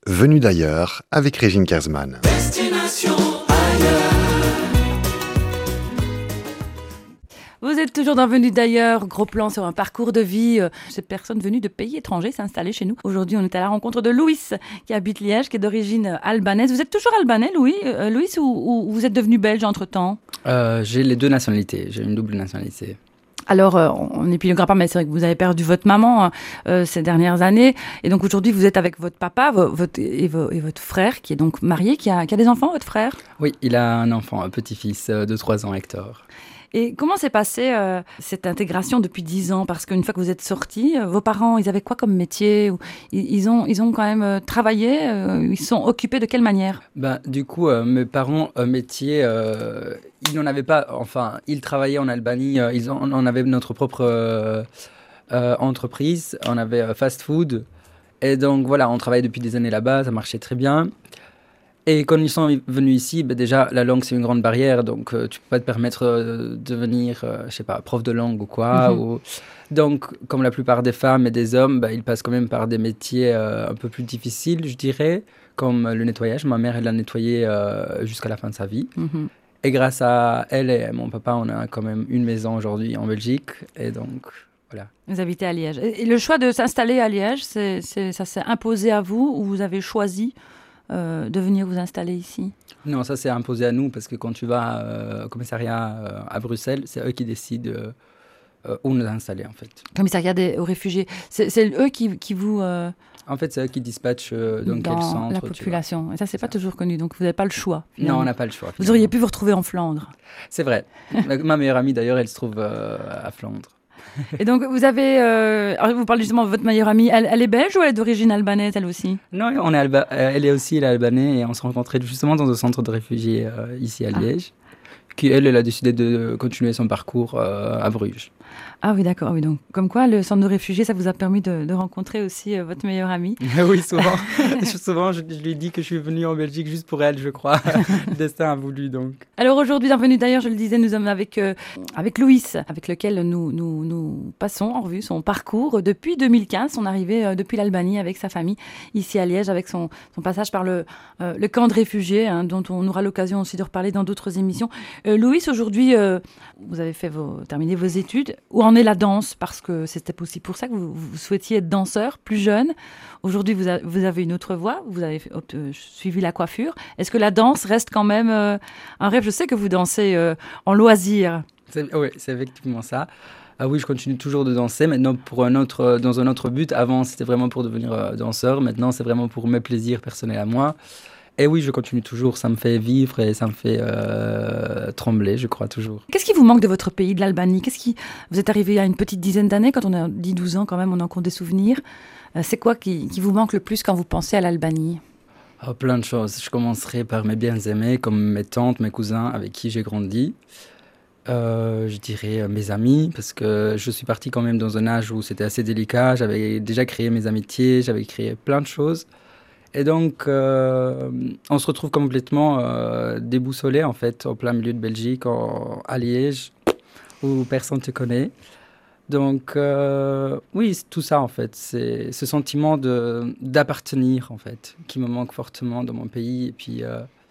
Venus d'ailleurs avec Régine Kersman. Destination ailleurs. Vous êtes toujours dans Venus d'ailleurs, gros plan sur un parcours de vie. Cette personne venue de pays étrangers s'est installée chez nous. Aujourd'hui, on est à la rencontre de Louis, qui habite Liège, qui est d'origine albanaise. Vous êtes toujours albanais, Louis, ou vous êtes devenu belge entre-temps ? J'ai les deux nationalités, j'ai une double nationalité. Alors, on n'épiloguera pas, mais c'est vrai que vous avez perdu votre maman ces dernières années. Et donc aujourd'hui, vous êtes avec votre papa et votre frère, qui est donc marié, qui a des enfants, votre frère ? Oui, il a un enfant, un petit-fils de 3 ans, Hector. Et comment s'est passée cette intégration depuis 10 ans ? Parce qu'une fois que vous êtes sortis, vos parents, ils avaient quoi comme métier ? Ils ont quand même travaillé ? Ils se sont occupés de quelle manière ? Du coup, mes parents, métier, ils n'en avaient pas. Enfin, ils travaillaient en Albanie. On avait notre propre entreprise. On avait fast-food. Et donc, voilà, on travaillait depuis des années là-bas. Ça marchait très bien. Et quand ils sont venus ici, déjà, la langue, c'est une grande barrière. Donc, tu ne peux pas te permettre de devenir, je sais pas, prof de langue ou quoi. Donc, comme la plupart des femmes et des hommes, ils passent quand même par des métiers un peu plus difficiles, je dirais, comme le nettoyage. Ma mère, elle l'a nettoyé jusqu'à la fin de sa vie. Et grâce à elle et mon papa, on a quand même une maison aujourd'hui en Belgique. Et donc, voilà. Vous habitez à Liège. Et le choix de s'installer à Liège, ça s'est imposé à vous ou vous avez choisi de venir vous installer ici ? Non, ça s'est imposé à nous parce que quand tu vas au commissariat à Bruxelles, c'est eux qui décident où nous installer en fait. Commissariat aux réfugiés, c'est eux qui vous... En fait, c'est eux qui dispatchent dans quel centre. La population. Et ça, c'est pas toujours connu, donc vous n'avez pas le choix. Finalement. Non, on n'a pas le choix. Vous auriez pu vous retrouver en Flandre. C'est vrai. Ma meilleure amie d'ailleurs, elle se trouve à Flandre. Et donc, vous avez... vous parlez justement de votre meilleure amie. Elle est belge ou elle est d'origine albanaise, elle aussi ? Non, elle est aussi albanais et on se rencontrait justement dans un centre de réfugiés ici à Liège. Elle a décidé de continuer son parcours à Bruges. Ah oui, d'accord. Oui, donc, comme quoi, le centre de réfugiés, ça vous a permis de rencontrer aussi votre meilleure amie. Oui, souvent. Souvent, je lui dis que je suis venue en Belgique juste pour elle, je crois. Le destin a voulu, donc. Alors aujourd'hui, dans Venus d'ailleurs, je le disais, nous sommes avec Louis, avec lequel nous passons en revue son parcours depuis 2015, son arrivée depuis l'Albanie avec sa famille ici à Liège, avec son passage par le camp de réfugiés, dont on aura l'occasion aussi de reparler dans d'autres émissions. Louis, aujourd'hui, vous avez terminé vos études. Où en est la danse ? Parce que c'était aussi pour ça que vous souhaitiez être danseur plus jeune. Aujourd'hui, vous avez une autre voie. Vous avez suivi la coiffure. Est-ce que la danse reste quand même un rêve ? Je sais que vous dansez en loisir. Oui, c'est effectivement ça. Ah oui, je continue toujours de danser. Maintenant, dans un autre but. Avant, c'était vraiment pour devenir danseur. Maintenant, c'est vraiment pour mes plaisirs personnels à moi. Et oui, je continue toujours, ça me fait vivre et ça me fait trembler, je crois toujours. Qu'est-ce qui vous manque de votre pays, de l'Albanie ? Vous êtes arrivé il y a une petite dizaine d'années, quand on a 10-12 ans quand même, on a encore des souvenirs. C'est quoi qui vous manque le plus quand vous pensez à l'Albanie ? Plein de choses. Je commencerai par mes bien-aimés, comme mes tantes, mes cousins avec qui j'ai grandi. Je dirais mes amis, parce que je suis parti quand même dans un âge où c'était assez délicat. J'avais déjà créé mes amitiés, j'avais créé plein de choses. Et donc, on se retrouve complètement déboussolé, en fait, au plein milieu de Belgique, à Liège, où personne ne te connaît. Donc, oui, c'est tout ça, en fait. C'est ce sentiment d'appartenir, en fait, qui me manque fortement dans mon pays. Et puis,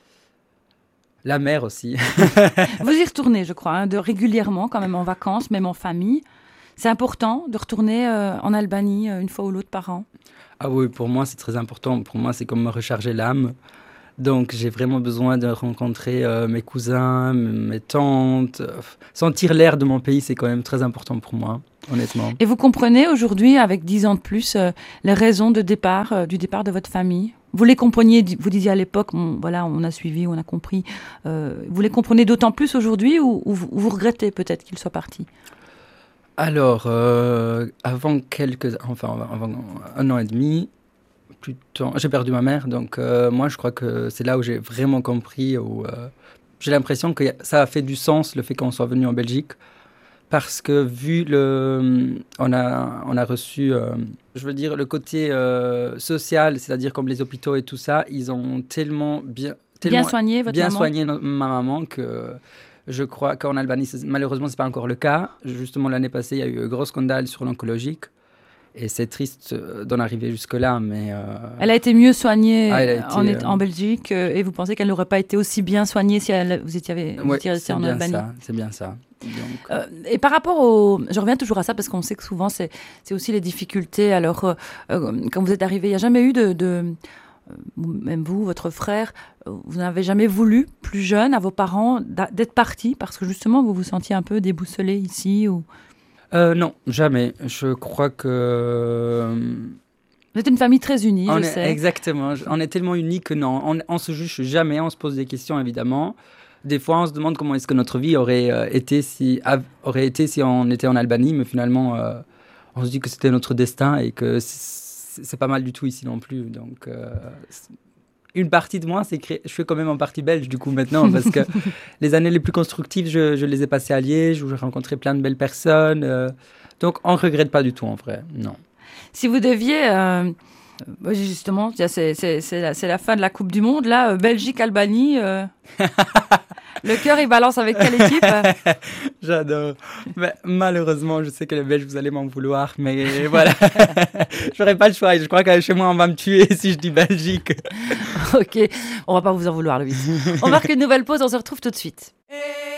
la mer aussi. Vous y retournez, je crois, régulièrement, quand même, en vacances, même en famille. C'est important de retourner en Albanie une fois ou l'autre par an ? Ah oui, pour moi, c'est très important. Pour moi, c'est comme me recharger l'âme. Donc, j'ai vraiment besoin de rencontrer mes cousins, mes tantes. Sentir l'air de mon pays, c'est quand même très important pour moi, honnêtement. Et vous comprenez aujourd'hui, avec 10 ans de plus, les raisons du départ de votre famille ? Vous les compreniez, vous disiez à l'époque, voilà, on a suivi, on a compris. Vous les comprenez d'autant plus aujourd'hui ou vous regrettez peut-être qu'ils soient partis ? Alors, avant avant 1 an et demi, j'ai perdu ma mère. Donc, moi, je crois que c'est là où j'ai vraiment compris, où j'ai l'impression que ça a fait du sens, le fait qu'on soit venu en Belgique. Parce que on a reçu, je veux dire, le côté social, c'est-à-dire comme les hôpitaux et tout ça, ils ont tellement bien soigné votre maman. Bien soigné ma maman que... Je crois qu'en Albanie, malheureusement, ce n'est pas encore le cas. Justement, l'année passée, il y a eu un gros scandale sur l'oncologique. Et c'est triste d'en arriver jusque-là, mais... Elle a été mieux soignée en Belgique et vous pensez qu'elle n'aurait pas été aussi bien soignée si vous étiez resté en Albanie? C'est bien ça. Donc... et par rapport au... Je reviens toujours à ça parce qu'on sait que souvent, c'est aussi les difficultés. Alors, quand vous êtes arrivé, il n'y a jamais eu même vous, votre frère, vous n'avez jamais voulu, plus jeune, à vos parents, d'être partis parce que justement, vous vous sentiez un peu déboussolé ici ou... Non, jamais. Je crois que... Vous êtes une famille très unie, je sais. Exactement. On est tellement unis que non, on se juge jamais, on se pose des questions, évidemment. Des fois, on se demande comment est-ce que notre vie aurait été si on était en Albanie, mais finalement, on se dit que c'était notre destin et que c'est pas mal du tout ici non plus. Donc, une partie de moi, je suis quand même en partie belge du coup maintenant, parce que les années les plus constructives, je les ai passées à Liège, où j'ai rencontré plein de belles personnes. Donc, on ne regrette pas du tout en vrai, non. Si vous deviez... justement, c'est la fin de la Coupe du Monde, là, Belgique-Albanie... Le cœur, il balance avec quelle équipe? J'adore. Mais malheureusement, je sais que les Belges, vous allez m'en vouloir, mais voilà. J'aurais pas le choix. Je crois que chez moi, on va me tuer si je dis Belgique. Ok, on va pas vous en vouloir, Louise. On marque une nouvelle pause, on se retrouve tout de suite.